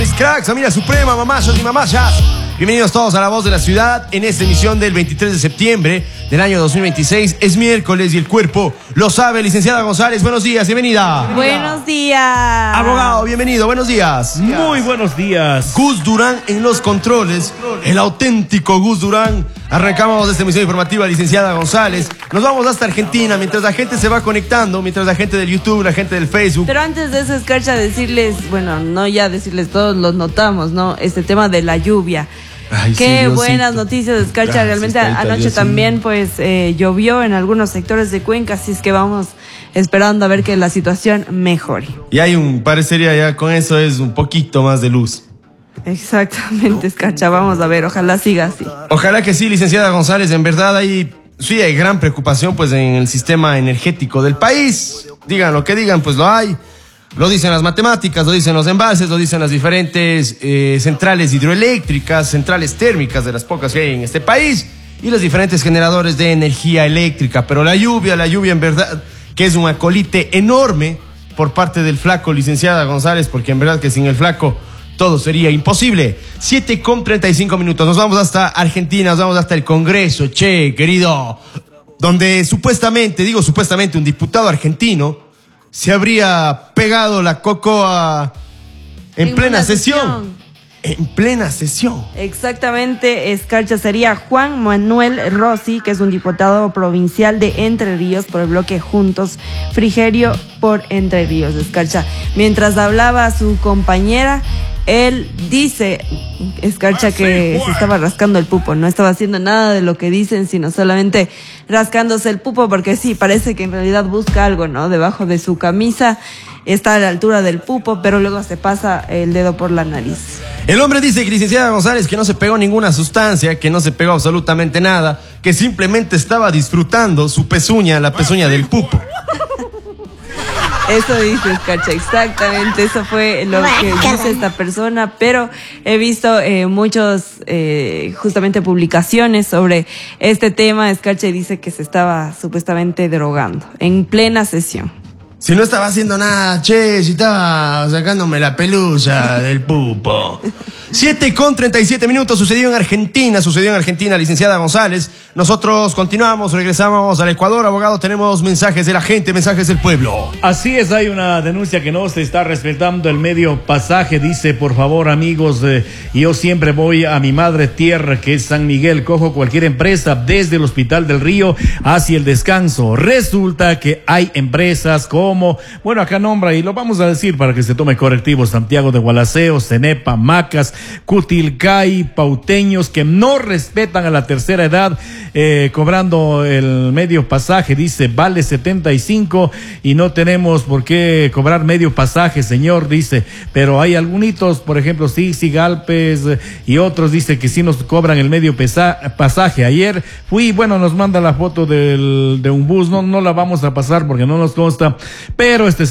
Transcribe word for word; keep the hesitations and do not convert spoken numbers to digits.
mis cracks, familia suprema, mamachos y mamachas. Bienvenidos todos a La Voz de la Ciudad en esta emisión del veintitrés de septiembre del año dos mil veintiséis. Es miércoles y el cuerpo lo sabe. Licenciada González, buenos días, bienvenida. Buenos días. Abogado, bienvenido, buenos días. Muy buenos días. Gus Durán en los controles, el auténtico Gus Durán. Arrancamos esta emisión informativa, licenciada González. Nos vamos hasta Argentina, mientras la gente se va conectando, mientras la gente del YouTube, la gente del Facebook. Pero antes de eso, Escarcha, decirles, bueno, no ya decirles, todos los notamos, ¿no? Este tema de la lluvia. Ay, Qué sí, buenas noticias, Escarcha. Gracias, Realmente Taita, anoche Dios, también pues eh, llovió en algunos sectores de Cuenca, así es que vamos esperando a ver que la situación mejore. Y hay un, parecería ya con eso es un poquito más de luz. Exactamente, Escarcha, vamos a ver, ojalá siga así. Ojalá que sí, licenciada González. En verdad hay, sí hay gran preocupación pues en el sistema energético del país. Digan lo que digan, pues lo hay. Lo dicen las matemáticas, lo dicen los embalses, lo dicen las diferentes eh, centrales hidroeléctricas, centrales térmicas de las pocas que hay en este país y los diferentes generadores de energía eléctrica. Pero la lluvia, la lluvia en verdad que es un acolite enorme por parte del flaco, licenciada González, porque en verdad que sin el flaco todo sería imposible. siete con treinta y cinco minutos. Nos vamos hasta Argentina, nos vamos hasta el Congreso, che, querido, donde supuestamente, digo supuestamente, un diputado argentino se habría pegado la cocoa en, en plena sesión. sesión. En plena sesión. Exactamente, Escarcha, sería Juan Manuel Rossi, que es un diputado provincial de Entre Ríos por el bloque Juntos, Frigerio por Entre Ríos, Escarcha. Mientras hablaba su compañera, él dice, Escarcha, que se estaba rascando el pupo, no estaba haciendo nada de lo que dicen, sino solamente rascándose el pupo, porque sí, parece que en realidad busca algo, ¿no? Debajo de su camisa, está a la altura del pupo, pero luego se pasa el dedo por la nariz. El hombre dice, que licenciada González, que no se pegó ninguna sustancia, que no se pegó absolutamente nada, que simplemente estaba disfrutando su pezuña, la pezuña del pupo. Eso dice Escarcha, exactamente, eso fue lo que dice esta persona, pero he visto eh, muchos, eh, justamente publicaciones sobre este tema. Escarcha dice que se estaba supuestamente drogando en plena sesión. Si no estaba haciendo nada, che, si estaba sacándome la pelusa del pupo. siete con treinta y siete minutos, sucedió en Argentina, sucedió en Argentina, licenciada González. Nosotros continuamos, regresamos al Ecuador, abogado, tenemos mensajes de la gente, mensajes del pueblo. Así es, hay una denuncia que no se está respetando el medio pasaje. Dice, por favor, amigos, eh, yo siempre voy a mi madre tierra, que es San Miguel, cojo cualquier empresa desde el Hospital del Río hacia el descanso. Resulta que hay empresas como, bueno, acá nombra y lo vamos a decir para que se tome correctivo: Santiago de Gualaceo, Cenepa, Macas, Cutilcay, Pauteños, que no respetan a la tercera edad, eh, cobrando el medio pasaje. Dice, vale setenta y cinco y no tenemos por qué cobrar medio pasaje, señor, dice, pero hay algunos, por ejemplo, Sixi, Galpes y otros, dice que sí nos cobran el medio pesa- pasaje. Ayer fui, bueno, nos manda la foto del, de un bus, no, no la vamos a pasar porque no nos consta, pero este